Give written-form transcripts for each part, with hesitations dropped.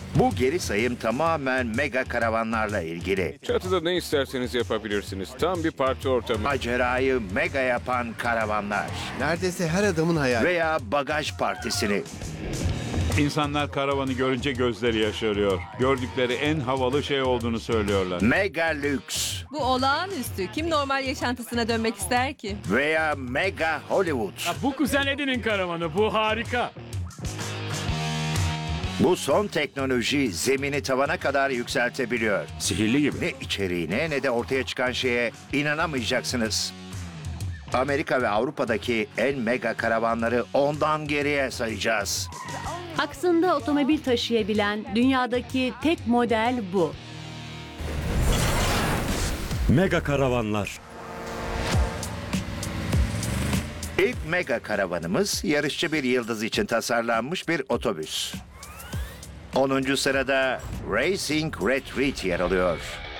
Bu geri sayım tamamen mega karavanlarla ilgili. Çatıda ne isterseniz yapabilirsiniz. Tam bir parti ortamı. Macerayı mega yapan karavanlar Neredeyse her adamın hayali. veya bagaj partisini. İnsanlar karavanı görünce gözleri yaşarıyor. Gördükleri en havalı şey olduğunu söylüyorlar. Mega lüks Bu olağanüstü. Kim normal yaşantısına dönmek ister ki? veya mega Hollywood. Bu Kuzen Eddie'nin karavanı. Bu harika. Bu son teknoloji zemini tavana kadar yükseltebiliyor. Sihirli gibi. Ne içeriğine ne de ortaya çıkan şeye inanamayacaksınız. Amerika ve Avrupa'daki en mega karavanları ondan geriye sayacağız. Aksında otomobil taşıyabilen dünyadaki tek model bu. Mega karavanlar. İlk mega karavanımız yarışçı bir yıldız için tasarlanmış bir otobüs. 10. sırada Racing Retreat yer alıyor.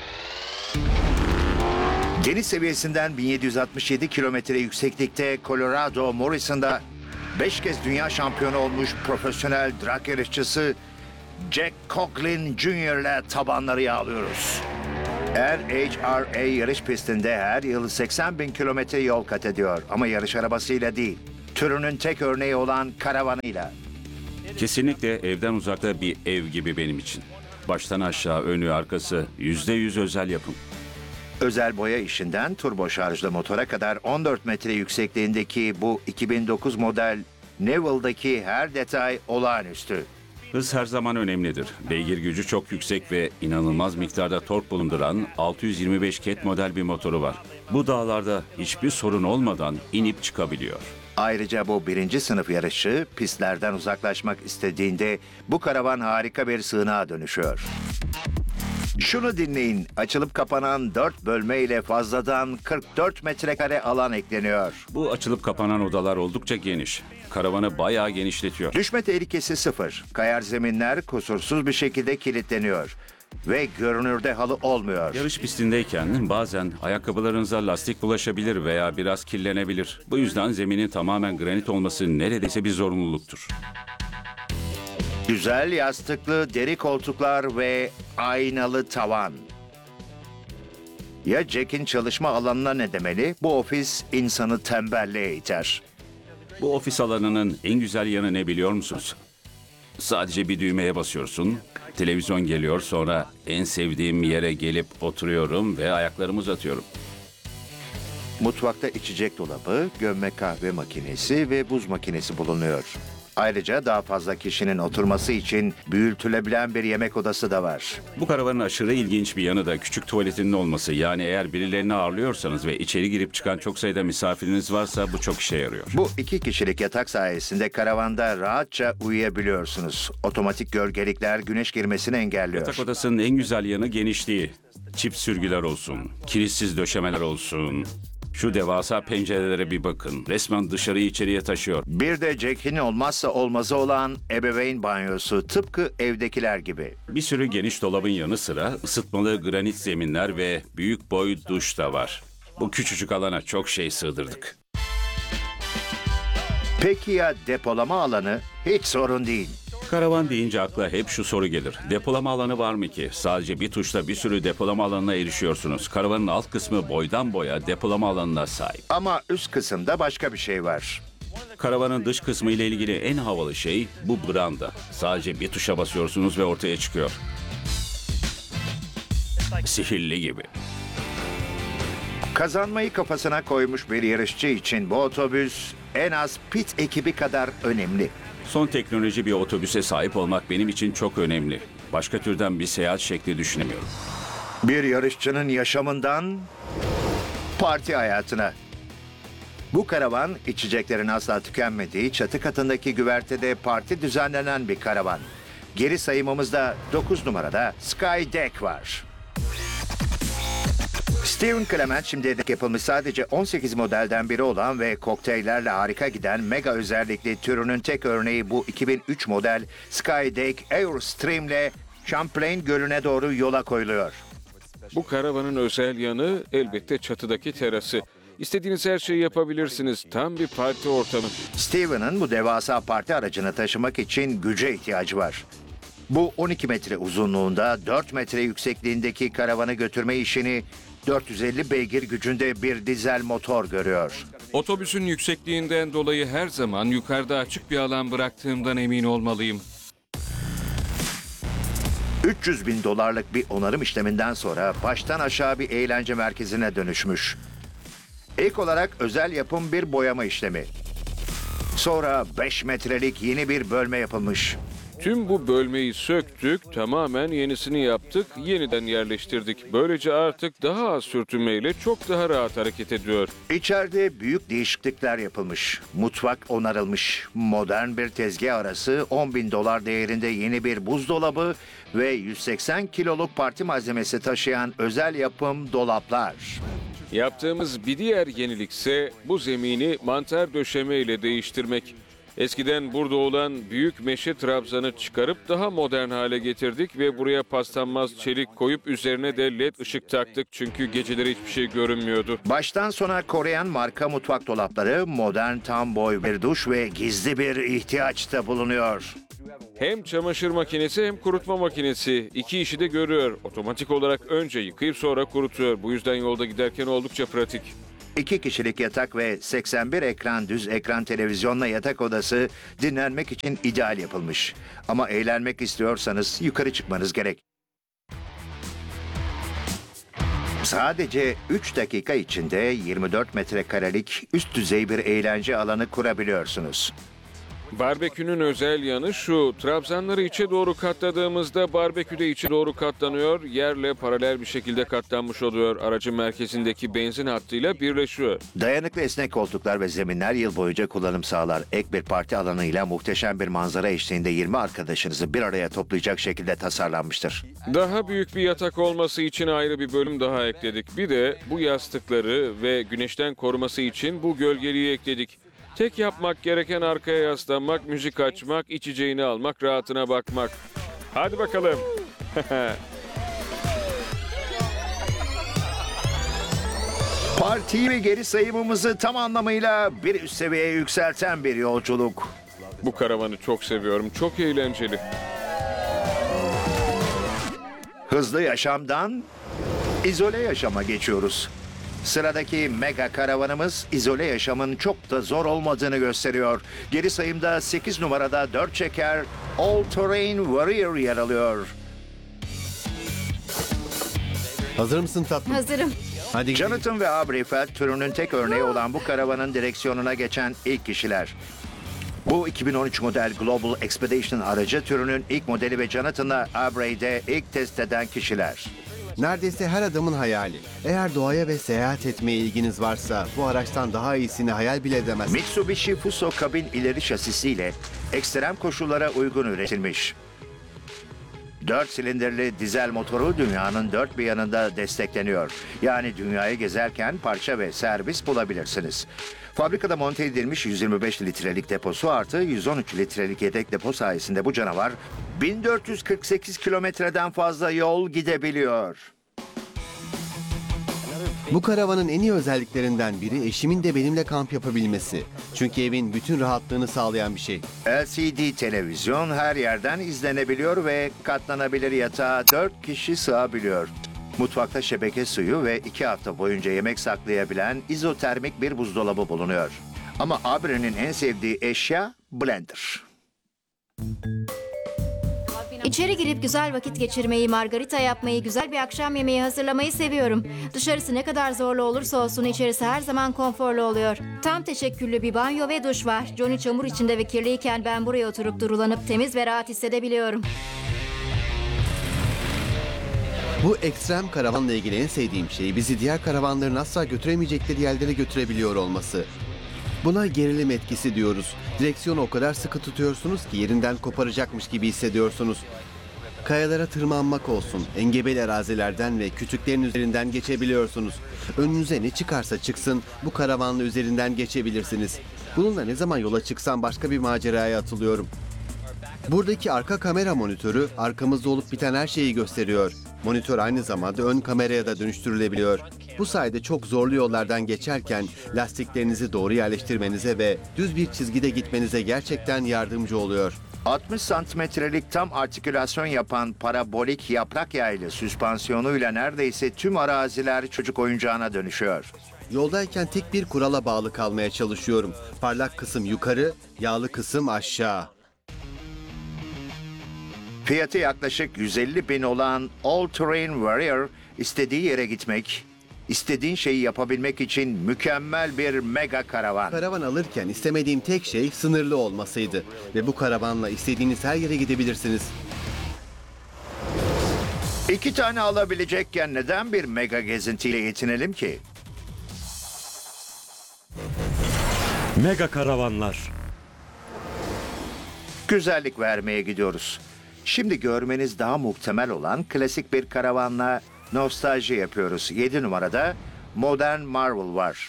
Deniz seviyesinden 1767 kilometre yükseklikte Colorado Morrison'da 5 kez dünya şampiyonu olmuş profesyonel drag yarışçısı Jack Coughlin Jr. ile tabanları yağlıyoruz. NHRA yarış pistinde her yıl 80 bin kilometre yol kat ediyor. Ama yarış arabasıyla değil, türünün tek örneği olan karavanıyla. Kesinlikle evden uzakta bir ev gibi benim için. Baştan aşağı, önü, arkası %100 özel yapım. Özel boya işinden turbo şarjlı motora kadar 14 metre yüksekliğindeki bu 2009 model Neville'daki her detay olağanüstü. Hız her zaman önemlidir. Beygir gücü çok yüksek ve inanılmaz miktarda tork bulunduran 625 ket model bir motoru var. Bu dağlarda hiçbir sorun olmadan inip çıkabiliyor. Ayrıca bu birinci sınıf yarışçı pistlerden uzaklaşmak istediğinde bu karavan harika bir sığınağa dönüşüyor. Şunu dinleyin, açılıp kapanan 4 bölme ile fazladan 44 metrekare alan ekleniyor. Bu açılıp kapanan odalar oldukça geniş. Karavanı bayağı genişletiyor. Düşme tehlikesi sıfır. Kayar zeminler kusursuz bir şekilde kilitleniyor. Ve görünürde halı olmuyor. Yarış pistindeyken bazen ayakkabılarınıza lastik bulaşabilir veya biraz kirlenebilir. Bu yüzden zeminin tamamen granit olması neredeyse bir zorunluluktur. Güzel yastıklı deri koltuklar ve aynalı tavan. Ya Jack'in çalışma alanına ne demeli? Bu ofis insanı tembelliğe iter. Bu ofis alanının en güzel yanı ne biliyor musunuz? Sadece bir düğmeye basıyorsun, televizyon geliyor, sonra en sevdiğim yere gelip oturuyorum ve ayaklarımı uzatıyorum. Mutfakta içecek dolabı, gömme kahve makinesi ve buz makinesi bulunuyor. Ayrıca daha fazla kişinin oturması için büyütülebilen bir yemek odası da var. Bu karavanın aşırı ilginç bir yanı da küçük tuvaletinin olması. Yani eğer birilerini ağırlıyorsanız ve içeri girip çıkan çok sayıda misafiriniz varsa bu çok işe yarıyor. Bu 2 kişilik yatak sayesinde karavanda rahatça uyuyabiliyorsunuz. Otomatik gölgelikler güneş girmesini engelliyor. Yatak odasının en güzel yanı genişliği. Çift sürgüler olsun, kilitsiz döşemeler olsun. Şu devasa pencerelere bir bakın. Resmen dışarıyı içeriye taşıyor. Bir de Jack'in olmazsa olmazı olan ebeveyn banyosu, tıpkı evdekiler gibi. Bir sürü geniş dolabın yanı sıra ısıtmalı granit zeminler ve büyük boy duş da var. Bu küçücük alana çok şey sığdırdık. Peki ya depolama alanı? Hiç sorun değil. Karavan deyince akla hep şu soru gelir. Depolama alanı var mı ki? Sadece bir tuşla bir sürü depolama alanına erişiyorsunuz. Karavanın alt kısmı boydan boya depolama alanına sahip. Ama üst kısımda başka bir şey var. Karavanın dış kısmı ile ilgili en havalı şey bu branda. Sadece bir tuşa basıyorsunuz ve ortaya çıkıyor. Sihirli gibi. Kazanmayı kafasına koymuş bir yarışçı için bu otobüs en az pit ekibi kadar önemli. Son teknoloji bir otobüse sahip olmak benim için çok önemli. Başka türden bir seyahat şekli düşünemiyorum. Bir yarışçının yaşamından parti hayatına. Bu karavan içeceklerin asla tükenmediği çatı katındaki güvertede parti düzenlenen bir karavan. Geri sayımımızda 9 numarada Skydeck var. Steven Clement şimdiye dek yapılmış sadece 18 modelden biri olan ve kokteyllerle harika giden mega özellikli türünün tek örneği bu 2003 model Skydeck Airstream ile Champlain Gölü'ne doğru yola koyuluyor. Bu karavanın özel yanı elbette çatıdaki terası. İstediğiniz her şeyi yapabilirsiniz. Tam bir parti ortamı. Steven'ın bu devasa parti aracını taşımak için güce ihtiyacı var. Bu 12 metre uzunluğunda 4 metre yüksekliğindeki karavanı götürme işini 450 beygir gücünde bir dizel motor görüyor. Otobüsün yüksekliğinden dolayı her zaman yukarıda açık bir alan bıraktığımdan emin olmalıyım. 300 bin dolarlık bir onarım işleminden sonra baştan aşağı bir eğlence merkezine dönüşmüş. İlk olarak özel yapım bir boyama işlemi. Sonra 5 metrelik yeni bir bölme yapılmış. Tüm bu bölmeyi söktük, tamamen yenisini yaptık, yeniden yerleştirdik. Böylece artık daha az sürtünmeyle çok daha rahat hareket ediyor. İçeride büyük değişiklikler yapılmış. Mutfak onarılmış. Modern bir tezgah arası 10 bin dolar değerinde yeni bir buzdolabı ve 180 kiloluk parti malzemesi taşıyan özel yapım dolaplar. Yaptığımız bir diğer yenilikse bu zemini mantar döşeme ile değiştirmek. Eskiden burada olan büyük meşe trabzanı çıkarıp daha modern hale getirdik ve buraya paslanmaz çelik koyup üzerine de led ışık taktık çünkü geceleri hiçbir şey görünmüyordu. Baştan sona koruyan marka mutfak dolapları, modern tam boy bir duş ve gizli bir ihtiyaç da bulunuyor. Hem çamaşır makinesi hem kurutma makinesi iki işi de görüyor. Otomatik olarak önce yıkayıp sonra kurutuyor. Bu yüzden yolda giderken oldukça pratik. 2 kişilik yatak ve 81 ekran düz ekran televizyonla yatak odası dinlenmek için ideal yapılmış. Ama eğlenmek istiyorsanız yukarı çıkmanız gerek. Sadece 3 dakika içinde 24 metrekarelik üst düzey bir eğlence alanı kurabiliyorsunuz. Barbekünün özel yanı şu, trabzanları içe doğru katladığımızda barbekü de içe doğru katlanıyor, yerle paralel bir şekilde katlanmış oluyor. Aracın merkezindeki benzin hattıyla birleşiyor. Dayanıklı esnek koltuklar ve zeminler yıl boyunca kullanım sağlar. Ek bir parti alanıyla muhteşem bir manzara eşliğinde 20 arkadaşınızı bir araya toplayacak şekilde tasarlanmıştır. Daha büyük bir yatak olması için ayrı bir bölüm daha ekledik. Bir de bu yastıkları ve güneşten koruması için bu gölgeliği ekledik. Tek yapmak gereken arkaya yaslanmak, müzik açmak, içeceğini almak, rahatına bakmak. Hadi bakalım. Parti ve geri sayımımızı tam anlamıyla bir üst seviyeye yükselten bir yolculuk. Bu karavanı çok seviyorum, çok eğlenceli. Hızlı yaşamdan izole yaşama geçiyoruz. Sıradaki mega karavanımız izole yaşamın çok da zor olmadığını gösteriyor. Geri sayımda 8 numarada 4 çeker All Terrain Warrior yer alıyor. Hazır mısın tatlım? Hazırım. Hadi gidelim. Jonathan ve Aubrey Feld türünün tek örneği olan bu karavanın direksiyonuna geçen ilk kişiler. Bu 2013 model Global Expedition aracı türünün ilk modeli ve Jonathan'la Aubrey'de ilk test eden kişiler. Neredeyse her adamın hayali. Eğer doğaya ve seyahat etmeye ilginiz varsa bu araçtan daha iyisini hayal bile edemezsiniz. Mitsubishi Fuso kabin ileri şasisiyle ekstrem koşullara uygun üretilmiş. 4 silindirli dizel motoru dünyanın dört bir yanında destekleniyor. Yani dünyayı gezerken parça ve servis bulabilirsiniz. Fabrikada monte edilmiş 125 litrelik deposu artı 113 litrelik yedek depo sayesinde bu canavar 1448 kilometreden fazla yol gidebiliyor. Bu karavanın en iyi özelliklerinden biri eşimin de benimle kamp yapabilmesi. Çünkü evin bütün rahatlığını sağlayan bir şey. LCD televizyon her yerden izlenebiliyor ve katlanabilir yatağa 4 kişi sığabiliyor. Mutfakta şebeke suyu ve 2 hafta boyunca yemek saklayabilen izotermik bir buzdolabı bulunuyor. Ama Aubrey'nin en sevdiği eşya blender. İçeri girip güzel vakit geçirmeyi, margarita yapmayı, güzel bir akşam yemeği hazırlamayı seviyorum. Dışarısı ne kadar zorlu olursa olsun içerisi her zaman konforlu oluyor. Tam teşekküllü bir banyo ve duş var. Johnny çamur içinde ve kirliyken ben buraya oturup durulanıp temiz ve rahat hissedebiliyorum. Bu ekstrem karavanla ilgili en sevdiğim şey bizi diğer karavanların asla götüremeyecekleri yerlere götürebiliyor olması. Buna gerilim etkisi diyoruz. Direksiyonu o kadar sıkı tutuyorsunuz ki yerinden koparacakmış gibi hissediyorsunuz. Kayalara tırmanmak olsun, engebeli arazilerden ve kütüklerin üzerinden geçebiliyorsunuz. Önünüze ne çıkarsa çıksın bu karavanla üzerinden geçebilirsiniz. Bununla ne zaman yola çıksam başka bir maceraya atılıyorum. Buradaki arka kamera monitörü arkamızda olup biten her şeyi gösteriyor. Monitör aynı zamanda ön kameraya da dönüştürülebiliyor. Bu sayede çok zorlu yollardan geçerken lastiklerinizi doğru yerleştirmenize ve düz bir çizgide gitmenize gerçekten yardımcı oluyor. 60 santimetrelik tam artikülasyon yapan parabolik yaprak yaylı süspansiyonuyla neredeyse tüm araziler çocuk oyuncağına dönüşüyor. Yoldayken tek bir kurala bağlı kalmaya çalışıyorum. Parlak kısım yukarı, yağlı kısım aşağı. Fiyatı yaklaşık 150 bin olan All Terrain Warrior, istediği yere gitmek, istediğin şeyi yapabilmek için mükemmel bir mega karavan. Karavan alırken istemediğim tek şey sınırlı olmasıydı. Ve bu karavanla istediğiniz her yere gidebilirsiniz. 2 tane alabilecekken neden bir mega gezintiyle yetinelim ki? Mega karavanlar. Güzellik vermeye gidiyoruz. Şimdi görmeniz daha muhtemel olan klasik bir karavanla nostalji yapıyoruz. 7 numarada Modern Marvel var.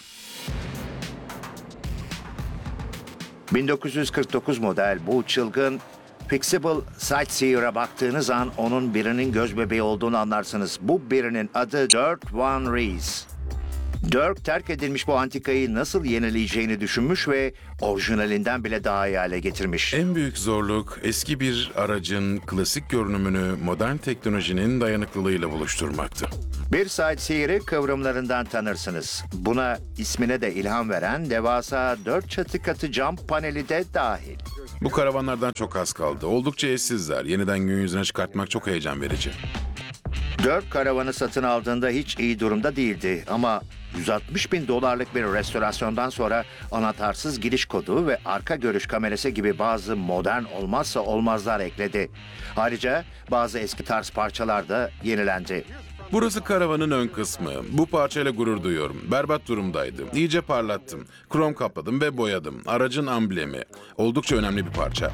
1949 model bu çılgın Fixable Sightseer'a baktığınız an onun birinin göz bebeği olduğunu anlarsınız. Bu birinin adı Dirk Van Rees. Dirk terk edilmiş bu antikayı nasıl yenileyeceğini düşünmüş ve orijinalinden bile daha iyi hale getirmiş. En büyük zorluk eski bir aracın klasik görünümünü modern teknolojinin dayanıklılığıyla buluşturmaktı. Bir sightseer'i kıvrımlarından tanırsınız. Buna ismine de ilham veren devasa 4 çatı katı cam paneli de dahil. Bu karavanlardan çok az kaldı. Oldukça eşsizler. Yeniden gün yüzüne çıkartmak çok heyecan verici. Dirk karavanı satın aldığında hiç iyi durumda değildi ama 160 bin dolarlık bir restorasyondan sonra anahtarsız giriş kodu ve arka görüş kamerası gibi bazı modern olmazsa olmazlar ekledi. Ayrıca bazı eski tarz parçalar da yenilendi. Burası karavanın ön kısmı. Bu parçayla gurur duyuyorum. Berbat durumdaydı. İyice parlattım. Krom kapladım ve boyadım. Aracın amblemi. Oldukça önemli bir parça.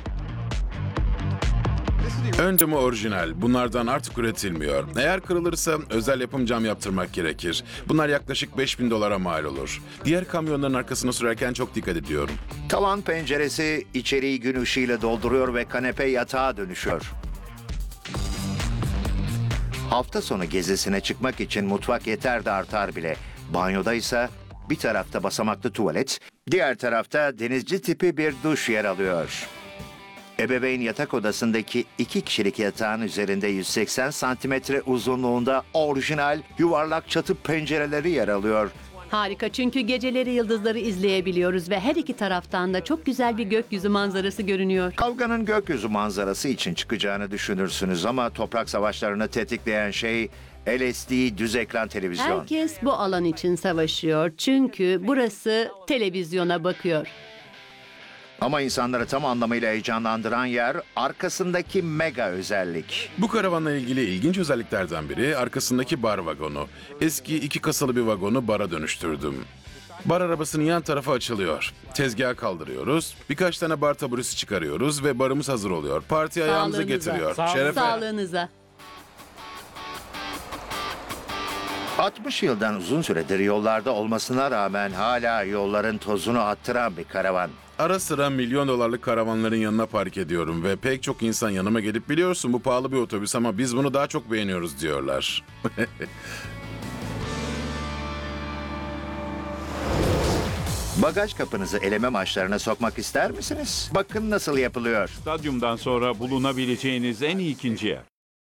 Ön camı orijinal. Bunlardan artık üretilmiyor. Eğer kırılırsa özel yapım cam yaptırmak gerekir. Bunlar yaklaşık 5.000 dolara mal olur. Diğer kamyonların arkasına sürerken çok dikkat ediyorum. Tavan penceresi içeriği gün ışığıyla dolduruyor ve kanepe yatağa dönüşüyor. Hafta sonu gezisine çıkmak için mutfak yeter de artar bile. Banyoda ise bir tarafta basamaklı tuvalet, diğer tarafta denizci tipi bir duş yer alıyor. Ebeveyn yatak odasındaki 2 kişilik yatağın üzerinde 180 santimetre uzunluğunda orijinal yuvarlak çatı pencereleri yer alıyor. Harika, çünkü geceleri yıldızları izleyebiliyoruz ve her iki taraftan da çok güzel bir gökyüzü manzarası görünüyor. Kavganın gökyüzü manzarası için çıkacağını düşünürsünüz ama toprak savaşlarını tetikleyen şey LCD düz ekran televizyon. Herkes bu alan için savaşıyor çünkü burası televizyona bakıyor. Ama insanları tam anlamıyla heyecanlandıran yer arkasındaki mega özellik. Bu karavanla ilgili ilginç özelliklerden biri arkasındaki bar vagonu. Eski 2 kasalı bir vagonu bara dönüştürdüm. Bar arabasının yan tarafı açılıyor. Tezgaha kaldırıyoruz. Birkaç tane bar taburesi çıkarıyoruz ve barımız hazır oluyor. Parti ayağımıza getiriyor. Şerefe. Sağlığınıza. 60 yıldan uzun süredir yollarda olmasına rağmen hala yolların tozunu attıran bir karavan. Ara sıra milyon dolarlık karavanların yanına park ediyorum ve pek çok insan yanıma gelip biliyorsun bu pahalı bir otobüs ama biz bunu daha çok beğeniyoruz diyorlar. Bagaj kapınızı eleme maçlarına sokmak ister misiniz? Bakın nasıl yapılıyor. Stadyumdan sonra bulunabileceğiniz en iyi ikinci yer.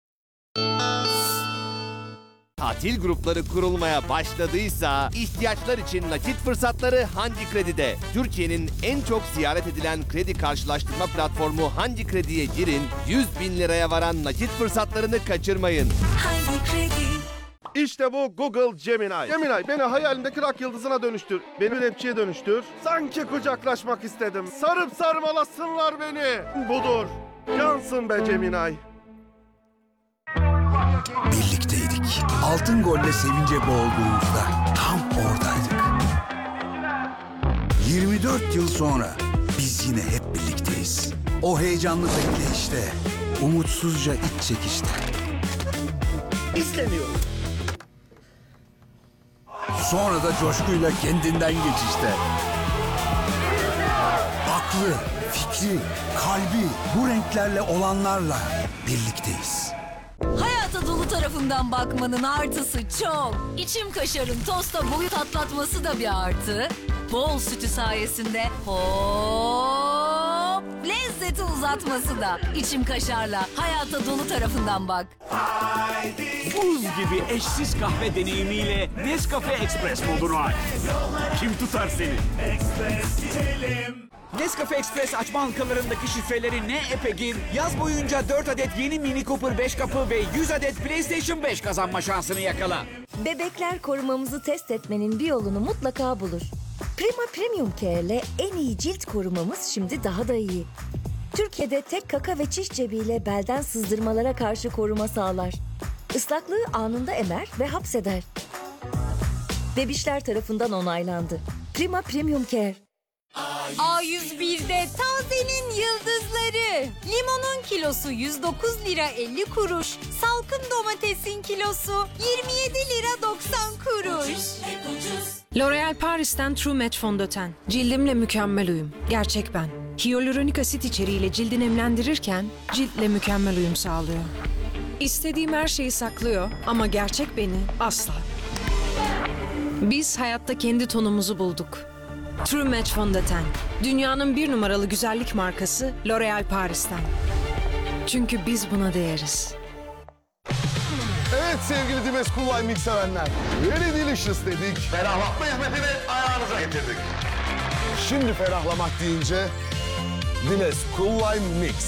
Tatil grupları kurulmaya başladıysa ihtiyaçlar için nakit fırsatları Handi Kredi'de. Türkiye'nin en çok ziyaret edilen kredi karşılaştırma platformu Handi Kredi'ye girin, 100 bin liraya varan nakit fırsatlarını kaçırmayın. Handi Kredi. İşte bu Google Gemini. Gemini beni hayalindeki rock yıldızına dönüştür. Beni rapçiye dönüştür. Sanki kucaklaşmak istedim. Sarıp sarmalasınlar beni. Budur. Yansın be Gemini. Birlikteydik. Altın golle sevince boğulduğumuzda tam oradaydık. 24 yıl sonra biz yine hep birlikteyiz. O heyecanlı bekleyişte, umutsuzca iç çekişte. İstemiyorum. Sonra da coşkuyla kendinden geçişte. Aklı, fikri, kalbi bu renklerle olanlarla birlikteyiz. Hayata dolu tarafından bakmanın artısı çok. İçim kaşarın tosta boyut atlatması da bir artı. Bol sütü sayesinde hop lezzeti uzatması da. İçim kaşarla hayata dolu tarafından bak. Buz gibi eşsiz kahve deneyimiyle Nescafe Express modunu aç. Kim tutar seni? Nescafe Express açma halkalarındaki şifreleri ne epe gir, yaz boyunca 4 adet yeni Mini Cooper 5 kapı ve 100 adet PlayStation 5 kazanma şansını yakala. Bebekler korumamızı test etmenin bir yolunu mutlaka bulur. Prima Premium Care ile en iyi cilt korumamız şimdi daha da iyi. Türkiye'de tek kaka ve çiş cebiyle belden sızdırmalara karşı koruma sağlar. Islaklığı anında emer ve hapseder. Bebişler tarafından onaylandı. Prima Premium Care. A101'de tazenin yıldızları. Limonun kilosu 109 lira 50 kuruş. Salkım domatesin kilosu 27 lira 90 kuruş. L'Oréal Paris'ten True Match fondöten. Cildimle mükemmel uyum. Gerçek ben. Hyaluronik asit içeriğiyle cildi nemlendirirken ciltle mükemmel uyum sağlıyor. İstediğim her şeyi saklıyor ama gerçek beni asla. Biz hayatta kendi tonumuzu bulduk. True Match fondöten. Dünyanın 1 numaralı güzellik markası L'Oréal Paris'ten. Çünkü biz buna değeriz. Evet sevgili Dimes Cool Lime Mix sevenler. Very delicious dedik. Ferahlatma hizmetini ayağınıza getirdik. Şimdi ferahlamak deyince Dimes Cool Lime Mix.